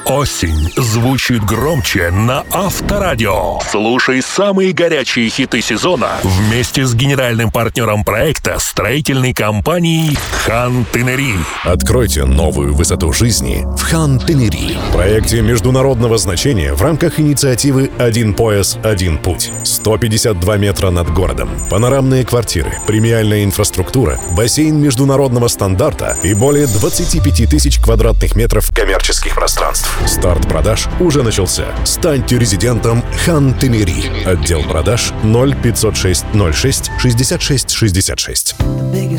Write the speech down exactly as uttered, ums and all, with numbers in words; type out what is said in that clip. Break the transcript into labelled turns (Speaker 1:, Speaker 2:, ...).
Speaker 1: Осень звучит громче на Авторадио. Слушай самые горячие хиты сезона вместе с генеральным партнером проекта строительной компанией «Хантынери».
Speaker 2: Откройте новую высоту жизни в Хантынери. Проекте международного значения в рамках инициативы «Один пояс, один путь». сто пятьдесят два метра над городом, панорамные квартиры, премиальная инфраструктура, бассейн международного стандарта и более двадцать пять тысяч квадратных метров коммерческих пространств. Старт продаж уже начался. Станьте резидентом Хантынери. Отдел продаж ноль пятьсот шесть ноль шесть шестьдесят шесть шестьдесят шесть.